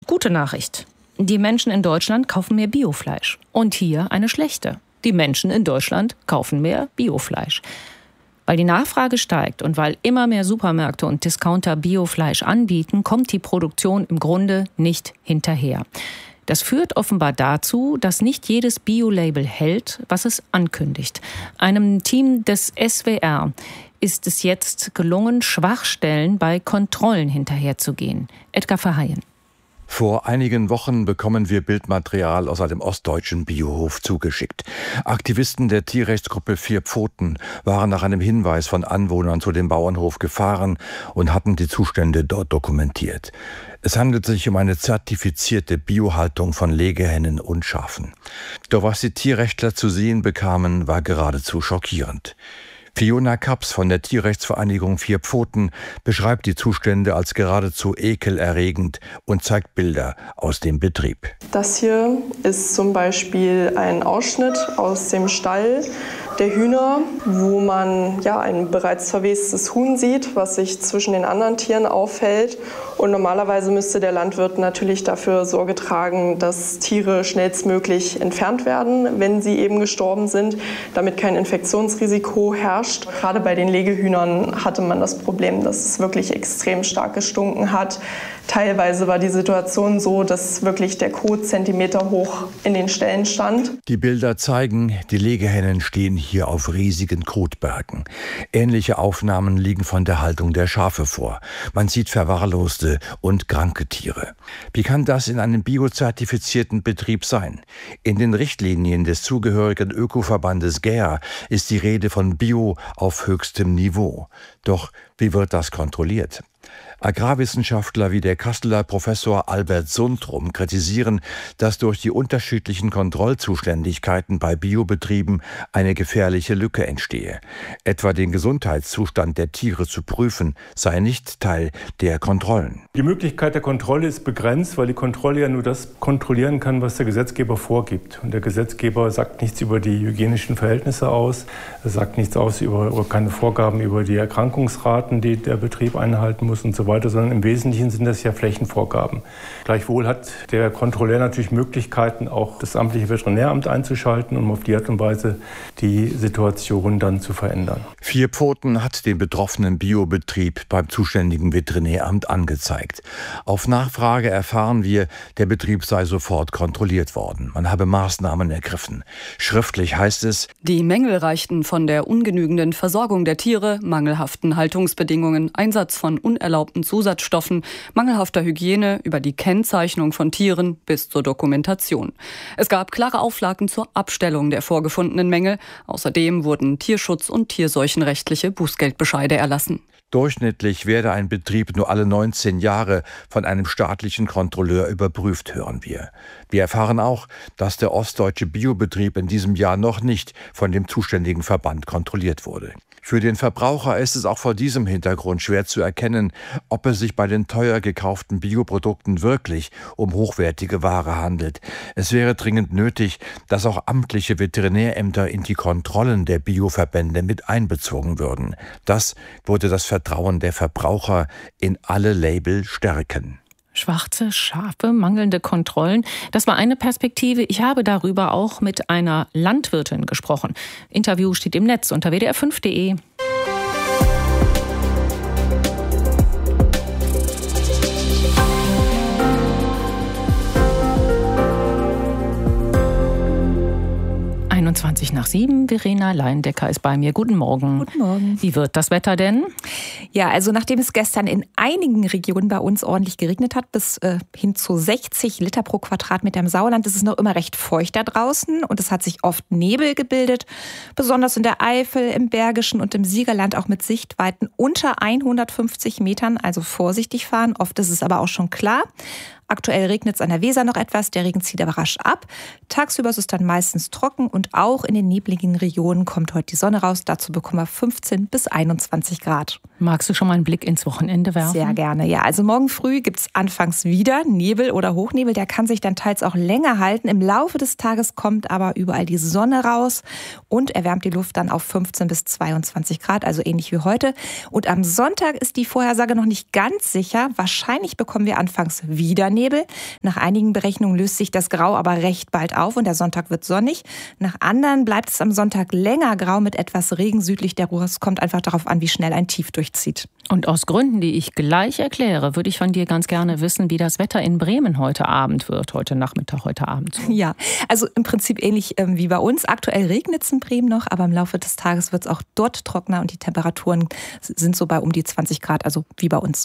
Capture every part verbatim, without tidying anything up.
Gute Nachricht. Die Menschen in Deutschland kaufen mehr Biofleisch. Und hier eine schlechte. Die Menschen in Deutschland kaufen mehr Biofleisch. Weil die Nachfrage steigt und weil immer mehr Supermärkte und Discounter Biofleisch anbieten, kommt die Produktion im Grunde nicht hinterher. Das führt offenbar dazu, dass nicht jedes Bio-Label hält, was es ankündigt. Einem Team des S W R ist es jetzt gelungen, Schwachstellen bei Kontrollen hinterherzugehen. Edgar Verheyen. Vor einigen Wochen bekommen wir Bildmaterial aus einem ostdeutschen Biohof zugeschickt. Aktivisten der Tierrechtsgruppe Vier Pfoten waren nach einem Hinweis von Anwohnern zu dem Bauernhof gefahren und hatten die Zustände dort dokumentiert. Es handelt sich um eine zertifizierte Biohaltung von Legehennen und Schafen. Doch was die Tierrechtler zu sehen bekamen, war geradezu schockierend. Fiona Kaps von der Tierrechtsvereinigung Vier Pfoten beschreibt die Zustände als geradezu ekelerregend und zeigt Bilder aus dem Betrieb. Das hier ist zum Beispiel ein Ausschnitt aus dem Stall der Hühner, wo man ja ein bereits verwestes Huhn sieht, was sich zwischen den anderen Tieren aufhält. Und normalerweise müsste der Landwirt natürlich dafür Sorge tragen, dass Tiere schnellstmöglich entfernt werden, wenn sie eben gestorben sind, damit kein Infektionsrisiko herrscht. Gerade bei den Legehühnern hatte man das Problem, dass es wirklich extrem stark gestunken hat. Teilweise war die Situation so, dass wirklich der Kot Zentimeter hoch in den Ställen stand. Die Bilder zeigen, die Legehennen stehen hier auf riesigen Kotbergen. Ähnliche Aufnahmen liegen von der Haltung der Schafe vor. Man sieht verwahrloste und kranke Tiere. Wie kann das in einem biozertifizierten Betrieb sein? In den Richtlinien des zugehörigen Ökoverbandes G E A ist die Rede von Bio auf höchstem Niveau. Doch wie wird das kontrolliert? Agrarwissenschaftler wie der Kasseler Professor Albert Sundrum kritisieren, dass durch die unterschiedlichen Kontrollzuständigkeiten bei Biobetrieben eine gefährliche Lücke entstehe. Etwa den Gesundheitszustand der Tiere zu prüfen, sei nicht Teil der Kontrollen. Die Möglichkeit der Kontrolle ist begrenzt, weil die Kontrolle ja nur das kontrollieren kann, was der Gesetzgeber vorgibt. Und der Gesetzgeber sagt nichts über die hygienischen Verhältnisse aus, er sagt nichts aus über, über keine Vorgaben über die Erkrankungsraten, die der Betrieb einhalten muss und so weiter, sondern im Wesentlichen sind das ja Flächenvorgaben. Gleichwohl hat der Kontrolleur natürlich Möglichkeiten, auch das amtliche Veterinäramt einzuschalten, um auf die Art und Weise die Situation dann zu verändern. Vier Pfoten hat den betroffenen Biobetrieb beim zuständigen Veterinäramt angezeigt. Auf Nachfrage erfahren wir, der Betrieb sei sofort kontrolliert worden. Man habe Maßnahmen ergriffen. Schriftlich heißt es: Die Mängel reichten von der ungenügenden Versorgung der Tiere, mangelhaften Haltungsbedingungen, Einsatz von unerlaubten Zusatzstoffen, mangelhafter Hygiene über die Kennzeichnung von Tieren bis zur Dokumentation. Es gab klare Auflagen zur Abstellung der vorgefundenen Mängel. Außerdem wurden Tierschutz- und tierseuchenrechtliche Bußgeldbescheide erlassen. Durchschnittlich werde ein Betrieb nur alle neunzehn Jahre von einem staatlichen Kontrolleur überprüft, hören wir. Wir erfahren auch, dass der ostdeutsche Biobetrieb in diesem Jahr noch nicht von dem zuständigen Verband kontrolliert wurde. Für den Verbraucher ist es auch vor diesem Hintergrund schwer zu erkennen, ob es sich bei den teuer gekauften Bioprodukten wirklich um hochwertige Ware handelt. Es wäre dringend nötig, dass auch amtliche Veterinärämter in die Kontrollen der Bioverbände mit einbezogen würden. Das würde das Vertrauen der Verbraucher in alle Label stärken. Schwarze Schafe, mangelnde Kontrollen. Das war eine Perspektive. Ich habe darüber auch mit einer Landwirtin gesprochen. Interview steht im Netz unter w d r fünf punkt d e. einundzwanzig nach sieben. Verena Leindecker ist bei mir. Guten Morgen. Guten Morgen. Wie wird das Wetter denn? Ja, also nachdem es gestern in einigen Regionen bei uns ordentlich geregnet hat, bis äh, hin zu sechzig Liter pro Quadratmeter im Sauerland, ist es noch immer recht feucht da draußen und es hat sich oft Nebel gebildet, besonders in der Eifel, im Bergischen und im Siegerland auch mit Sichtweiten unter hundertfünfzig Metern, also vorsichtig fahren. Oft ist es aber auch schon klar. Aktuell regnet es an der Weser noch etwas, der Regen zieht aber rasch ab. Tagsüber ist es dann meistens trocken und auch in den nebligen Regionen kommt heute die Sonne raus. Dazu bekommen wir fünfzehn bis einundzwanzig Grad. Magst du schon mal einen Blick ins Wochenende werfen? Sehr gerne, ja. Also morgen früh gibt es anfangs wieder Nebel oder Hochnebel. Der kann sich dann teils auch länger halten. Im Laufe des Tages kommt aber überall die Sonne raus und erwärmt die Luft dann auf fünfzehn bis zweiundzwanzig Grad, also ähnlich wie heute. Und am Sonntag ist die Vorhersage noch nicht ganz sicher. Wahrscheinlich bekommen wir anfangs wieder Nebel. Nebel. Nach einigen Berechnungen löst sich das Grau aber recht bald auf und der Sonntag wird sonnig. Nach anderen bleibt es am Sonntag länger grau mit etwas Regen südlich der Ruhr. Es kommt einfach darauf an, wie schnell ein Tief durchzieht. Und aus Gründen, die ich gleich erkläre, würde ich von dir ganz gerne wissen, wie das Wetter in Bremen heute Abend wird. Heute Nachmittag, heute Abend. Ja, also im Prinzip ähnlich ähm, wie bei uns. Aktuell regnet es in Bremen noch, aber im Laufe des Tages wird es auch dort trockener und die Temperaturen sind so bei um die zwanzig Grad, also wie bei uns.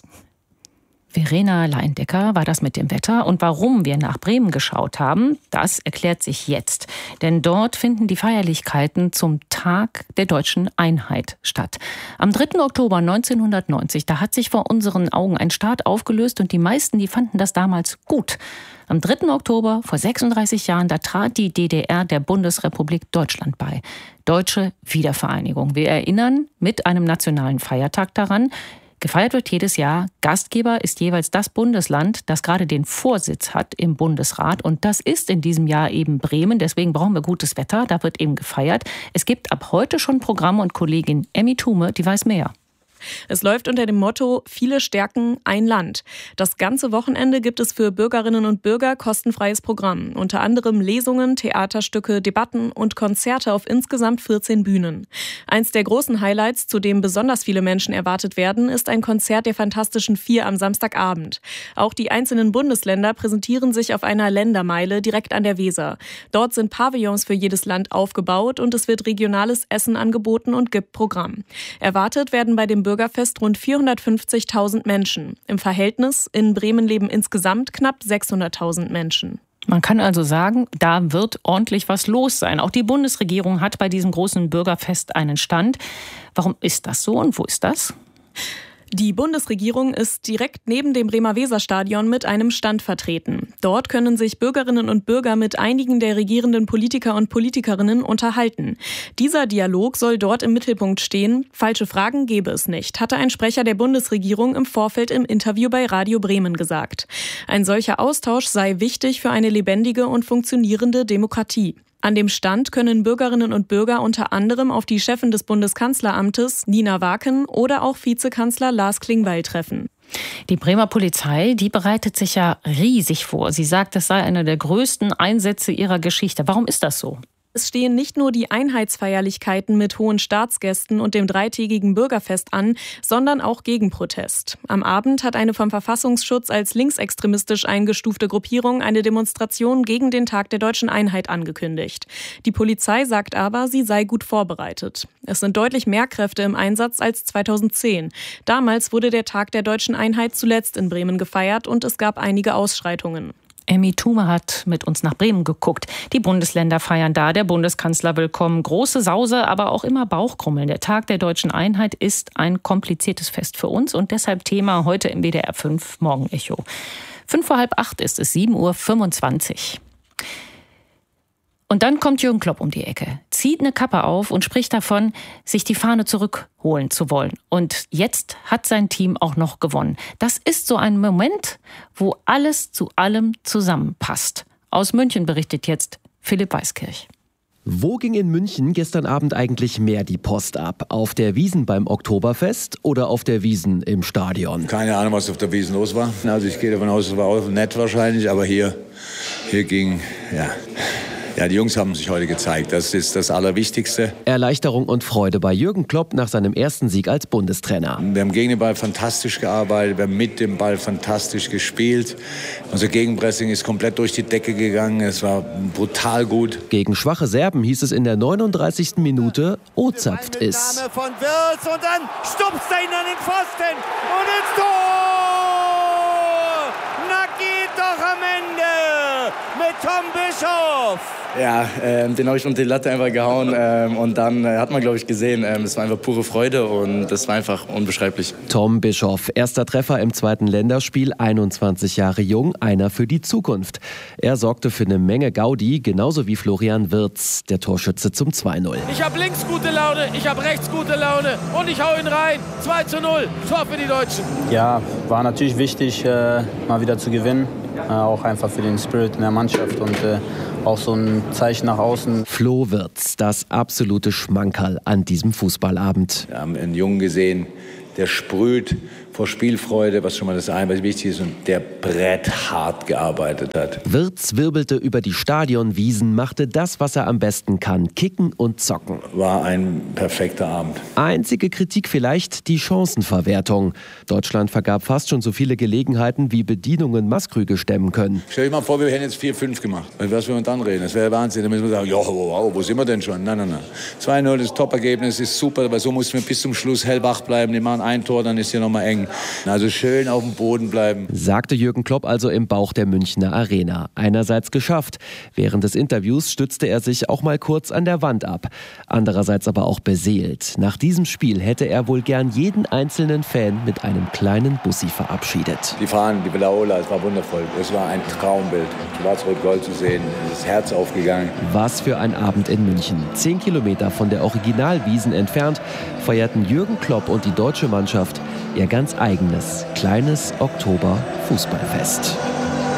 Verena Leindecker war das mit dem Wetter. Und warum wir nach Bremen geschaut haben, das erklärt sich jetzt. Denn dort finden die Feierlichkeiten zum Tag der deutschen Einheit statt. Am dritten Oktober neunzehnhundertneunzig, da hat sich vor unseren Augen ein Staat aufgelöst und die meisten, die fanden das damals gut. Am dritten Oktober vor sechsunddreißig Jahren, da trat die D D R der Bundesrepublik Deutschland bei. Deutsche Wiedervereinigung. Wir erinnern mit einem nationalen Feiertag daran. Gefeiert wird jedes Jahr. Gastgeber ist jeweils das Bundesland, das gerade den Vorsitz hat im Bundesrat. Und das ist in diesem Jahr eben Bremen. Deswegen brauchen wir gutes Wetter. Da wird eben gefeiert. Es gibt ab heute schon Programme und Kollegin Emmy Thume, die weiß mehr. Es läuft unter dem Motto Viele stärken ein Land. Das ganze Wochenende gibt es für Bürgerinnen und Bürger kostenfreies Programm. Unter anderem Lesungen, Theaterstücke, Debatten und Konzerte auf insgesamt vierzehn Bühnen. Eins der großen Highlights, zu dem besonders viele Menschen erwartet werden, ist ein Konzert der Fantastischen Vier am Samstagabend. Auch die einzelnen Bundesländer präsentieren sich auf einer Ländermeile direkt an der Weser. Dort sind Pavillons für jedes Land aufgebaut und es wird regionales Essen angeboten und gibt Programm. Erwartet werden bei dem Bürger Bürgerfest rund vierhundertfünfzigtausend Menschen. Im Verhältnis in Bremen leben insgesamt knapp sechshunderttausend Menschen. Man kann also sagen, da wird ordentlich was los sein. Auch die Bundesregierung hat bei diesem großen Bürgerfest einen Stand. Warum ist das so und wo ist das? Die Bundesregierung ist direkt neben dem Bremer-Weser-Stadion mit einem Stand vertreten. Dort können sich Bürgerinnen und Bürger mit einigen der regierenden Politiker und Politikerinnen unterhalten. Dieser Dialog soll dort im Mittelpunkt stehen. Falsche Fragen gebe es nicht, hatte ein Sprecher der Bundesregierung im Vorfeld im Interview bei Radio Bremen gesagt. Ein solcher Austausch sei wichtig für eine lebendige und funktionierende Demokratie. An dem Stand können Bürgerinnen und Bürger unter anderem auf die Chefin des Bundeskanzleramtes, Nina Waken, oder auch Vizekanzler Lars Klingbeil treffen. Die Bremer Polizei, die bereitet sich ja riesig vor. Sie sagt, es sei einer der größten Einsätze ihrer Geschichte. Warum ist das so? Es stehen nicht nur die Einheitsfeierlichkeiten mit hohen Staatsgästen und dem dreitägigen Bürgerfest an, sondern auch Gegenprotest. Am Abend hat eine vom Verfassungsschutz als linksextremistisch eingestufte Gruppierung eine Demonstration gegen den Tag der deutschen Einheit angekündigt. Die Polizei sagt aber, sie sei gut vorbereitet. Es sind deutlich mehr Kräfte im Einsatz als zweitausendzehn. Damals wurde der Tag der deutschen Einheit zuletzt in Bremen gefeiert und es gab einige Ausschreitungen. Emmy Thume hat mit uns nach Bremen geguckt. Die Bundesländer feiern da, der Bundeskanzler willkommen. Große Sause, aber auch immer Bauchkrummeln. Der Tag der deutschen Einheit ist ein kompliziertes Fest für uns und deshalb Thema heute im W D R fünf Morgenecho. Fünf vor halb acht ist es, sieben Uhr fünfundzwanzig. Und dann kommt Jürgen Klopp um die Ecke, zieht eine Kappe auf und spricht davon, sich die Fahne zurückholen zu wollen. Und jetzt hat sein Team auch noch gewonnen. Das ist so ein Moment, wo alles zu allem zusammenpasst. Aus München berichtet jetzt Philipp Weiskirch. Wo ging in München gestern Abend eigentlich mehr die Post ab? Auf der Wiesn beim Oktoberfest oder auf der Wiesn im Stadion? Keine Ahnung, was auf der Wiesn los war. Also ich gehe davon aus, es war auch nett wahrscheinlich, aber hier, hier ging, ja... Ja, die Jungs haben sich heute gezeigt. Das ist das Allerwichtigste. Erleichterung und Freude bei Jürgen Klopp nach seinem ersten Sieg als Bundestrainer. Wir haben gegen den Ball fantastisch gearbeitet, wir haben mit dem Ball fantastisch gespielt. Unser Gegenpressing ist komplett durch die Decke gegangen. Es war brutal gut. Gegen schwache Serben hieß es in der neununddreißigsten Minute, O-zapft ist. Von Wirtz und dann stupst er ihn an den Pfosten und ins Tor! Na geht doch am Ende mit Tom Bischoff! Ja, äh, den habe ich unter die Latte einfach gehauen ähm, und dann äh, hat man, glaube ich, gesehen, äh, es war einfach pure Freude und das war einfach unbeschreiblich. Tom Bischoff, erster Treffer im zweiten Länderspiel, einundzwanzig Jahre jung, einer für die Zukunft. Er sorgte für eine Menge Gaudi, genauso wie Florian Wirtz, der Torschütze zum zwei null. Ich habe links gute Laune, ich habe rechts gute Laune und ich hau ihn rein. zwei zu null, Tor für die Deutschen. Ja, war natürlich wichtig, äh, mal wieder zu gewinnen. Äh, auch einfach für den Spirit in der Mannschaft und äh, auch so ein Zeichen nach außen. Flo Wirtz, das absolute Schmankerl an diesem Fußballabend. Wir haben einen Jungen gesehen, der sprüht vor Spielfreude, was schon mal das eine, was wichtig ist, und der bretthart gearbeitet hat. Wirtz wirbelte über die Stadionwiesen, machte das, was er am besten kann, kicken und zocken. War ein perfekter Abend. Einzige Kritik vielleicht die Chancenverwertung. Deutschland vergab fast schon so viele Gelegenheiten, wie Bedienungen Maßkrüge stemmen können. Stell dir mal vor, wir hätten jetzt vier fünf gemacht. Was wir uns dann reden, das wäre Wahnsinn. Da müssen wir sagen, ja, wow, wo sind wir denn schon? Nein, nein, nein. zwei null, das Top-Ergebnis ist super, weil so mussten wir bis zum Schluss hellwach bleiben. Die machen ein Tor, dann ist hier nochmal eng. Also schön auf dem Boden bleiben. Sagte Jürgen Klopp also im Bauch der Münchner Arena. Einerseits geschafft. Während des Interviews stützte er sich auch mal kurz an der Wand ab. Andererseits aber auch beseelt. Nach diesem Spiel hätte er wohl gern jeden einzelnen Fan mit einem kleinen Bussi verabschiedet. Die Fahnen, die Belaola, es war wundervoll. Es war ein Traumbild. Schwarz-Rot-Gold zu sehen, das Herz aufgegangen. Was für ein Abend in München. Zehn Kilometer von der Originalwiesen entfernt feierten Jürgen Klopp und die deutsche Mannschaft ihr ganz eigenes kleines Oktober-Fußballfest.